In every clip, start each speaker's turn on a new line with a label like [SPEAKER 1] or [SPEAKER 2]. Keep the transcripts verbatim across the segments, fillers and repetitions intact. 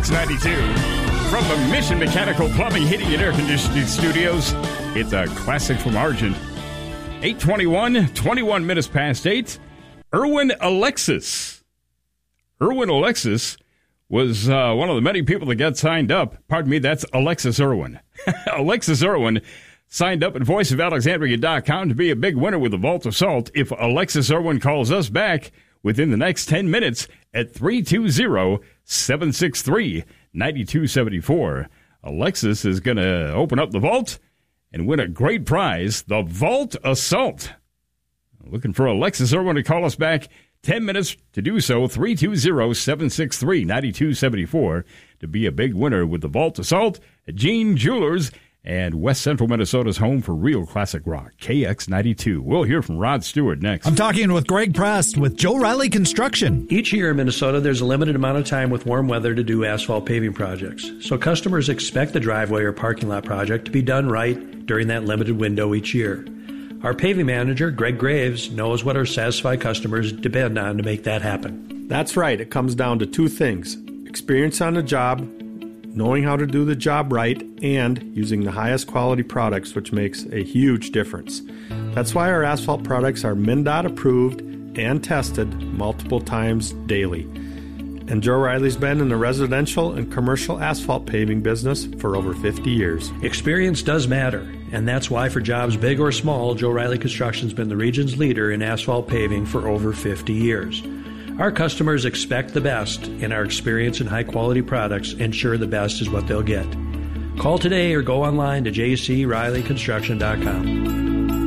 [SPEAKER 1] X ninety-two. From the Mission Mechanical Plumbing, Heating, and Air Conditioning Studios, it's a classic from Argent. eight twenty-one, twenty-one minutes past eight. Erwin Alexis. Erwin Alexis was uh, one of the many people that got signed up. Pardon me, that's Alexis Irwin. Alexis Irwin signed up at voice of alexandria dot com to be a big winner with the Vault Assault if Alexis Irwin calls us back within the next ten minutes at three two zero, seven six three, nine two seven four. Alexis is going to open up the vault and win a great prize, the Vault Assault. Looking for Alexis Irwin to call us back. ten minutes to do so, three two zero, seven six three, nine two seven four, to be a big winner with the Vault Assault at Gene Jewelers and West Central Minnesota's home for real classic rock, K X ninety-two. We'll hear from Rod Stewart next.
[SPEAKER 2] I'm talking with Greg Prest with Joe Riley Construction.
[SPEAKER 3] Each year in Minnesota, there's a limited amount of time with warm weather to do asphalt paving projects. So customers expect the driveway or parking lot project to be done right during that limited window each year. Our paving manager, Greg Graves, knows what our satisfied customers depend on to make that happen.
[SPEAKER 4] That's right. It comes down to two things: experience on the job, knowing how to do the job right, and using the highest quality products, which makes a huge difference. That's why our asphalt products are MnDOT approved and tested multiple times daily. And Joe Riley's been in the residential and commercial asphalt paving business for over fifty years.
[SPEAKER 3] Experience does matter, and that's why for jobs big or small, Joe Riley Construction's been the region's leader in asphalt paving for over fifty years. Our customers expect the best, and our experience and high-quality products ensure the best is what they'll get. Call today or go online to j c riley construction dot com.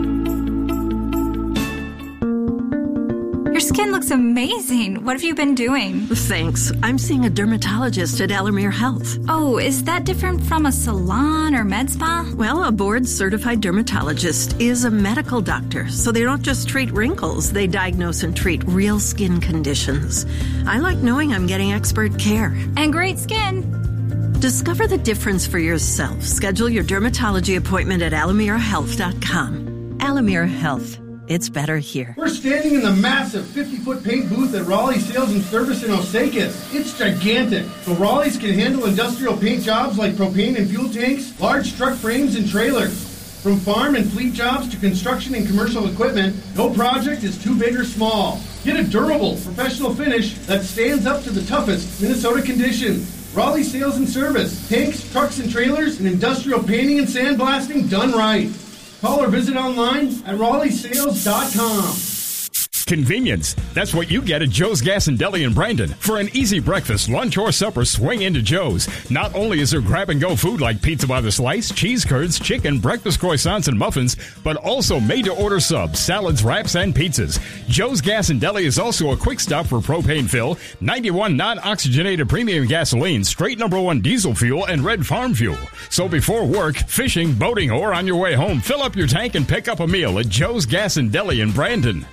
[SPEAKER 5] Your skin looks amazing. What have you been doing?
[SPEAKER 6] Thanks. I'm seeing a dermatologist at Alamere Health.
[SPEAKER 5] Oh, is that different from a salon or med spa?
[SPEAKER 6] Well, a board-certified dermatologist is a medical doctor, so they don't just treat wrinkles. They diagnose and treat real skin conditions. I like knowing I'm getting expert care.
[SPEAKER 5] And great skin.
[SPEAKER 6] Discover the difference for yourself. Schedule your dermatology appointment at alamere health dot com. Alamere Health. It's better here.
[SPEAKER 7] We're standing in the massive fifty-foot paint booth at Raleigh Sales and Service in Osakis. It's gigantic, so Raleigh's can handle industrial paint jobs like propane and fuel tanks, large truck frames, and trailers. From farm and fleet jobs to construction and commercial equipment, no project is too big or small. Get a durable, professional finish that stands up to the toughest Minnesota conditions. Raleigh Sales and Service. Tanks, trucks, and trailers, and industrial painting and sandblasting done right. Call or visit online at raleigh sales dot com.
[SPEAKER 1] Convenience. That's what you get at Joe's Gas and Deli in Brandon. For an easy breakfast, lunch, or supper, swing into Joe's. Not only is there grab-and-go food like pizza by the slice, cheese curds, chicken, breakfast croissants, and muffins, but also made-to-order subs, salads, wraps, and pizzas. Joe's Gas and Deli is also a quick stop for propane fill, ninety-one non-oxygenated premium gasoline, straight number one diesel fuel, and red farm fuel. So before work, fishing, boating, or on your way home, fill up your tank and pick up a meal at Joe's Gas and Deli in Brandon.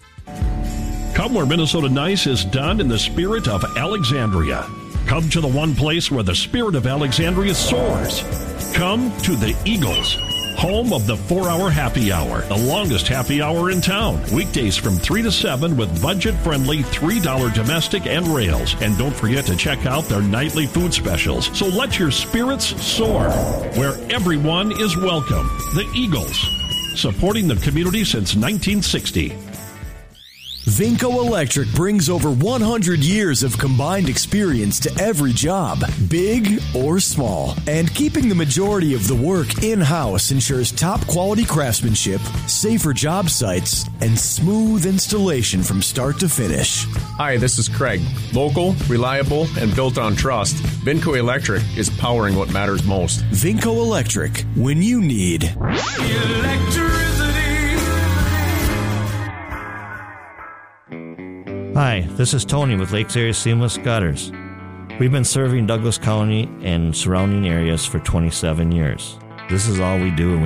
[SPEAKER 8] Come where Minnesota nice is done in the spirit of Alexandria. Come to the one place where the spirit of Alexandria soars. Come to the Eagles, home of the four-hour happy hour, the longest happy hour in town. Weekdays from three to seven with budget-friendly three dollars domestic and rails. And don't forget to check out their nightly food specials. So let your spirits soar, where everyone is welcome. The Eagles, supporting the community since nineteen sixty.
[SPEAKER 9] Vinco Electric brings over one hundred years of combined experience to every job, big or small. And keeping the majority of the work in-house ensures top-quality craftsmanship, safer job sites, and smooth installation from start to finish.
[SPEAKER 10] Hi, this is Craig. Local, reliable, and built on trust, Vinco Electric is powering what matters most.
[SPEAKER 9] Vinco Electric, when you need
[SPEAKER 11] electricity.
[SPEAKER 12] Hi, this is Tony with Lakes Area Seamless Gutters. We've been serving Douglas County and surrounding areas for twenty-seven years. This is all we do.